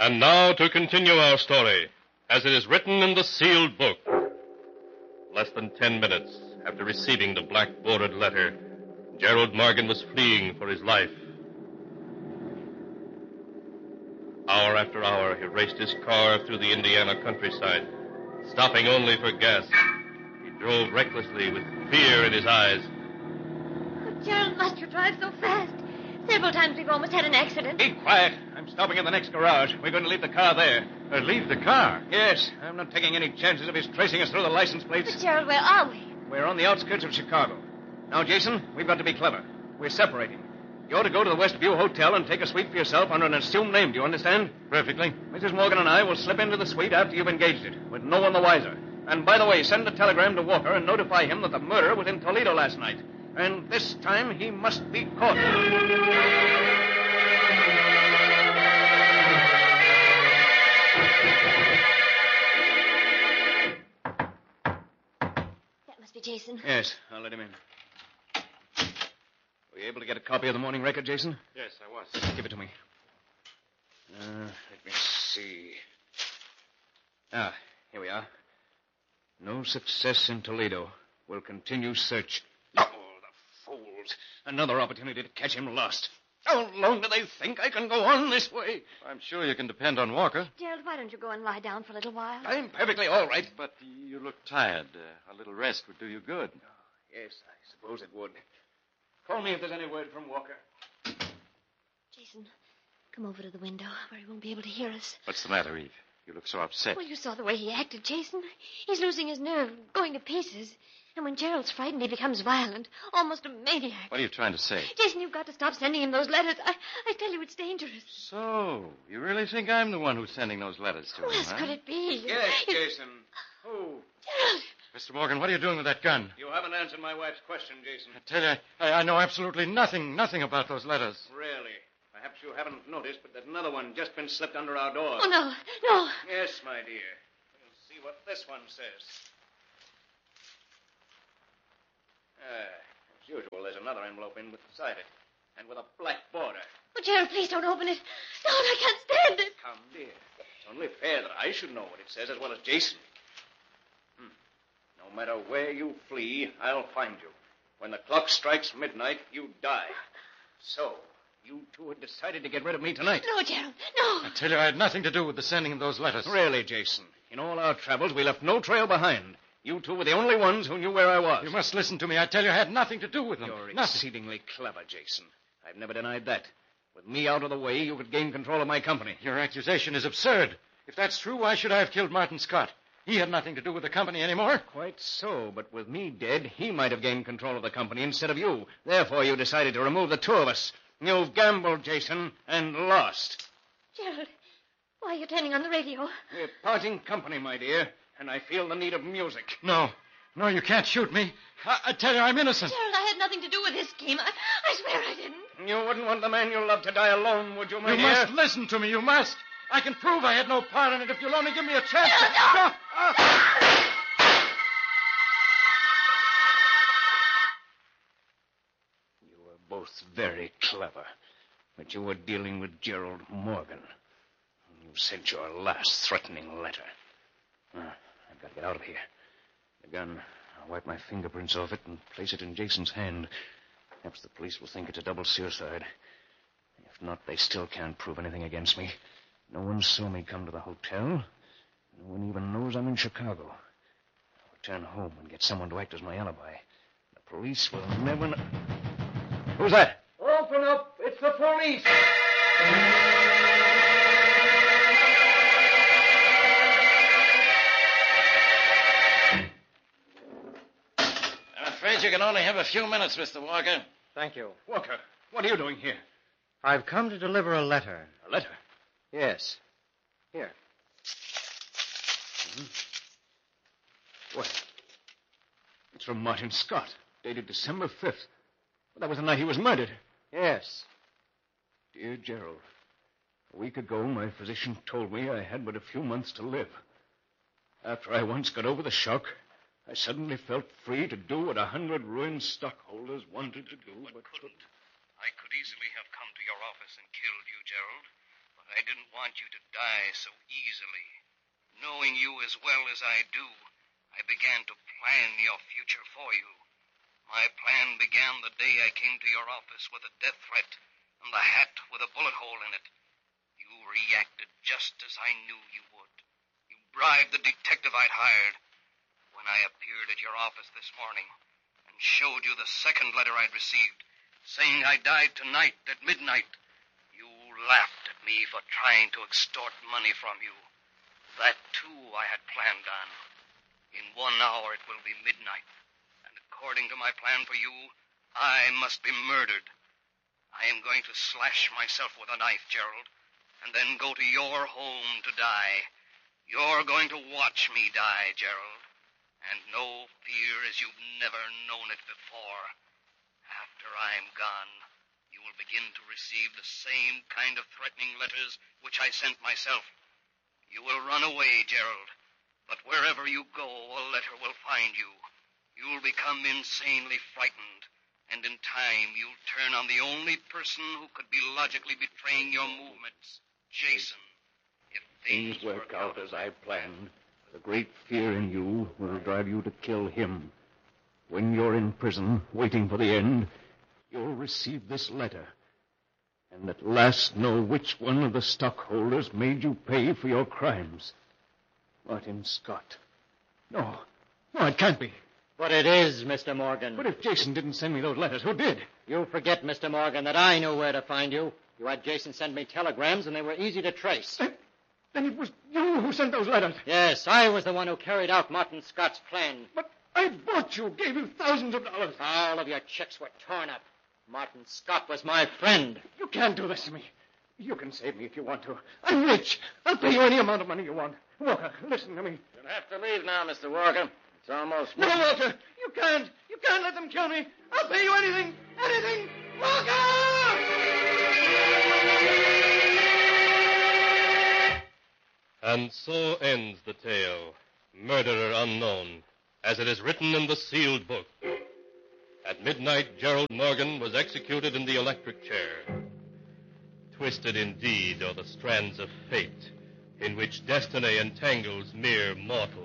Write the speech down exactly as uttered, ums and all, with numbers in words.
And now to continue our story, as it is written in the sealed book. Less than ten minutes after receiving the black bordered letter, Gerald Morgan was fleeing for his life. Hour after hour, he raced his car through the Indiana countryside, stopping only for gas. He drove recklessly with fear in his eyes. Oh, Gerald, must you drive so fast? Several times we've almost had an accident. Be quiet. I'm stopping in the next garage. We're going to leave the car there. Uh, leave the car? Yes. I'm not taking any chances of his tracing us through the license plates. But, Gerald, where are we? We're on the outskirts of Chicago. Now, Jason, we've got to be clever. We're separating. You're to go to the Westview Hotel and take a suite for yourself under an assumed name. Do you understand? Perfectly. Missus Morgan and I will slip into the suite after you've engaged it, with no one the wiser. And by the way, send a telegram to Walker and notify him that the murderer was in Toledo last night. And this time he must be caught. That must be Jason. Yes, I'll let him in. Were you able to get a copy of the morning record, Jason? Yes, I was. Give it to me. Uh, let me see. Ah, here we are. No success in Toledo. We'll continue search. Oh, the fools. Another opportunity to catch him lost. How long do they think I can go on this way? I'm sure you can depend on Walker. Gerald, why don't you go and lie down for a little while? I'm perfectly all right. But you look tired. Uh, a little rest would do you good. Yes, I suppose it would. Call me if there's any word from Walker. Jason, come over to the window where he won't be able to hear us. What's the matter, Eve? You look so upset. Well, you saw the way he acted, Jason. He's losing his nerve, going to pieces. And when Gerald's frightened, he becomes violent, almost a maniac. What are you trying to say? Jason, you've got to stop sending him those letters. I, I tell you, it's dangerous. So, you really think I'm the one who's sending those letters to Who him, else huh? could it be? Yes, It- Jason. Who? Gerald! Mister Morgan, what are you doing with that gun? You haven't answered my wife's question, Jason. I tell you, I, I know absolutely nothing, nothing about those letters. Really? Perhaps you haven't noticed, but there's another one just been slipped under our door. Oh, no, no. Yes, my dear. We'll see what this one says. Ah, as usual, there's another envelope in beside it, and with a black border. Oh, Gerald, please don't open it. Don't, I can't stand it. Come, dear. It's only fair that I should know what it says as well as Jason. Hmm. No matter where you flee, I'll find you. When the clock strikes midnight, you die. So, you two had decided to get rid of me tonight. No, Gerald, no. I tell you, I had nothing to do with the sending of those letters. Really, Jason. In all our travels, we left no trail behind. You two were the only ones who knew where I was. You must listen to me. I tell you, I had nothing to do with them. You're nothing. exceedingly clever, Jason. I've never denied that. With me out of the way, you could gain control of my company. Your accusation is absurd. If that's true, why should I have killed Martin Scott? He had nothing to do with the company anymore. Quite so, but with me dead, he might have gained control of the company instead of you. Therefore, you decided to remove the two of us. You've gambled, Jason, and lost. Gerald, why are you turning on the radio? We're parting company, my dear, and I feel the need of music. No. No, you can't shoot me. I, I tell you, I'm innocent. Gerald, I had nothing to do with this scheme. I, I swear I didn't. You wouldn't want the man you love to die alone, would you, my You dear? must listen to me. You must. I can prove I had no part in it if you'll only give me a chance. No, no. No. Ah. You were both very clever, but you were dealing with Gerald Morgan. You sent your last threatening letter. Ah, I've got to get out of here. The gun, I'll wipe my fingerprints off it and place it in Jason's hand. Perhaps the police will think it's a double suicide. If not, they still can't prove anything against me. No one saw me come to the hotel. No one even knows I'm in Chicago. I'll return home and get someone to act as my alibi. The police will never know... Who's that? Open up. It's the police. I'm afraid you can only have a few minutes, Mister Walker. Thank you. Walker, what are you doing here? I've come to deliver a letter. A letter? Yes. Here. Mm-hmm. Well, it's from Martin Scott, dated December fifth. Well, that was the night he was murdered. Yes. Dear Gerald, a week ago, my physician told me I had but a few months to live. After I once got over the shock, I suddenly felt free to do what a hundred ruined stockholders wanted to do, but, but couldn't. I could easily have come to your office and killed you, Gerald. But But I didn't want you to die so easily. Knowing you as well as I do, I began to plan your future for you. My plan began the day I came to your office with a death threat and the hat with a bullet hole in it. You reacted just as I knew you would. You bribed the detective I'd hired. When I appeared at your office this morning and showed you the second letter I'd received, saying I died tonight at midnight, you laughed at me for trying to extort money from you. That, too, I had planned on. In one hour it will be midnight, and according to my plan for you, I must be murdered. I am going to slash myself with a knife, Gerald, and then go to your home to die. You're going to watch me die, Gerald, and know fear as you've never known it before. After I'm gone, you will begin to receive the same kind of threatening letters which I sent myself. You will run away, Gerald, but wherever you go, a letter will find you. You'll become insanely frightened, and in time you'll turn on the only person who could be logically betraying your movements, Jason. If Things work out as I planned. The great fear in you will drive you to kill him. When you're in prison, waiting for the end, you'll receive this letter. And at last know which one of the stockholders made you pay for your crimes. Martin Scott. No. No, it can't be. But it is, Mister Morgan. But if Jason didn't send me those letters, who did? You forget, Mister Morgan, that I knew where to find you. You had Jason send me telegrams, and they were easy to trace. Then, then it was you who sent those letters. Yes, I was the one who carried out Martin Scott's plan. But I bought you, gave you thousands of dollars. All of your checks were torn up. Martin Scott was my friend. You can't do this to me. You can save me if you want to. I'm rich. I'll pay you any amount of money you want. Walker, listen to me. You'll have to leave now, Mister Walker. It's almost... No, Walter, you can't. You can't let them kill me. I'll pay you anything. Anything. Walker! And so ends the tale, Murderer Unknown, as it is written in the sealed book. At midnight, Gerald Morgan was executed in the electric chair. Twisted indeed are the strands of fate, in which destiny entangles mere mortals.